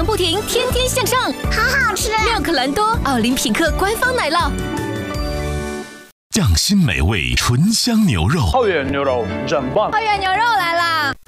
不停，天天向上， 好好吃。 妙可蓝多奥林匹克官方奶酪， 匠心美味醇香牛肉。 浩远牛肉，真棒！ 浩远牛肉来啦！